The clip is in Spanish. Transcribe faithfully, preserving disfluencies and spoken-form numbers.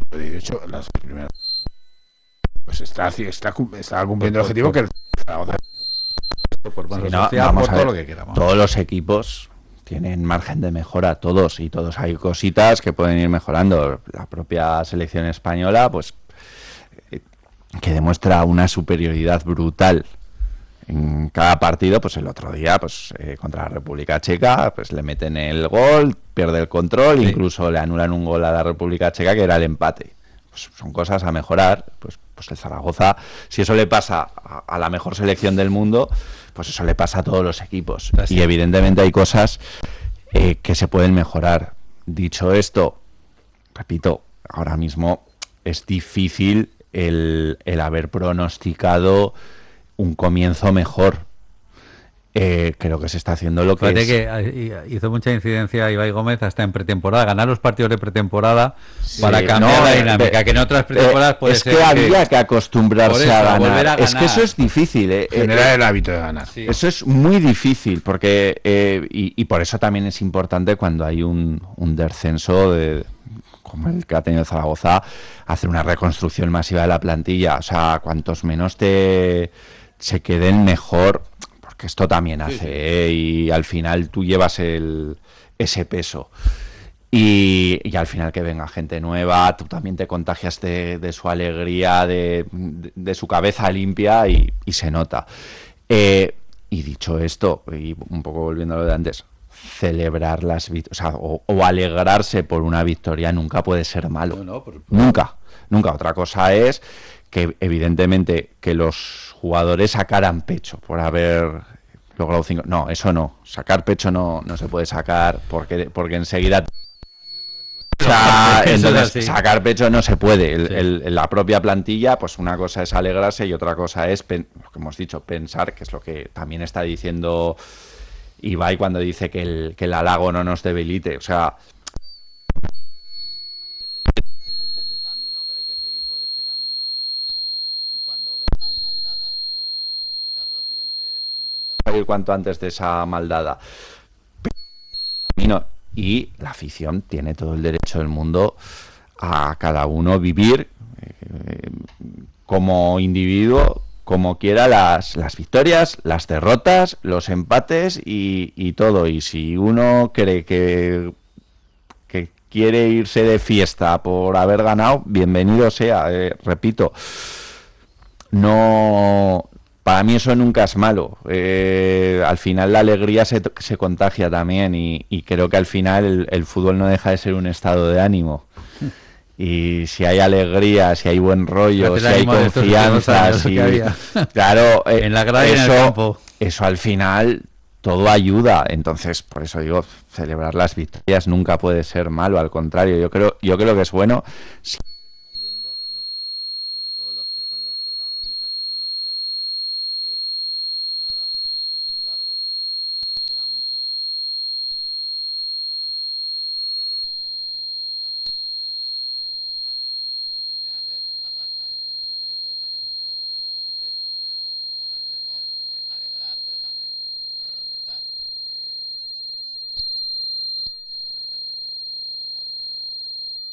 de hecho, las primeras. Pues está, está, está cumpliendo el objetivo que el Zaragoza. Por sí, no, vamos a ver, lo que queramos. Todos los equipos tienen margen de mejora, todos, y todos hay cositas que pueden ir mejorando. La propia selección española, pues, eh, que demuestra una superioridad brutal en cada partido. Pues el otro día, pues eh, contra la República Checa, pues le meten el gol, pierde el control, sí. Incluso le anulan un gol a la República Checa que era el empate. Pues son cosas a mejorar. Pues, pues el Zaragoza, si eso le pasa a, a la mejor selección del mundo, pues eso le pasa a todos los equipos. Así. Y evidentemente hay cosas eh, que se pueden mejorar. Dicho esto, repito, ahora mismo es difícil el, el haber pronosticado un comienzo mejor. Eh, creo que se está haciendo lo que Fíjate es. que hizo mucha incidencia Ibai Gómez hasta en pretemporada, ganar los partidos de pretemporada sí, para cambiar no, la dinámica, eh, que en otras pretemporadas eh, puede es ser que había que, que acostumbrarse eso, a, ganar. a ganar. Es que eso es difícil. Eh, Generar eh, el hábito de ganar. Sí. Eso es muy difícil, porque eh, y, y por eso también es importante cuando hay un, un descenso de, como el que ha tenido Zaragoza, hacer una reconstrucción masiva de la plantilla. O sea, cuantos menos te se queden mejor. Que esto también hace, sí, sí. ¿eh? Y al final tú llevas el ese peso y, y al final que venga gente nueva, tú también te contagias de, de su alegría, de, de, de su cabeza limpia y, y se nota. Eh, y dicho esto, y un poco volviendo a lo de antes, celebrar las victorias, o sea, o, o alegrarse por una victoria nunca puede ser malo. No, no, por, por... Nunca, nunca. Otra cosa es que evidentemente que los jugadores sacaran pecho por haber logrado cinco. No, eso no. Sacar pecho no, no se puede sacar porque, porque enseguida. O sea, entonces sacar pecho no se puede. El, sí. el, la propia plantilla, pues una cosa es alegrarse y otra cosa es pen, lo que hemos dicho, pensar, que es lo que también está diciendo Ibai cuando dice que el, que el halago no nos debilite. O sea. Salir cuanto antes de esa maldada. Y la afición tiene todo el derecho del mundo a cada uno vivir eh, como individuo, como quiera, las, las victorias, las derrotas, los empates y, y todo. Y si uno cree que, que quiere irse de fiesta por haber ganado, bienvenido sea. Eh, repito, no... Para mí eso nunca es malo. Eh, al final la alegría se, se contagia también y, y creo que al final el, el fútbol no deja de ser un estado de ánimo. Y si hay alegría, si hay buen rollo, si hay confianza, si, claro, eh, en la grada eso, y en el campo. Eso al final todo ayuda. Entonces, por eso digo, celebrar las victorias nunca puede ser malo. Al contrario, yo creo, yo creo que es bueno. Si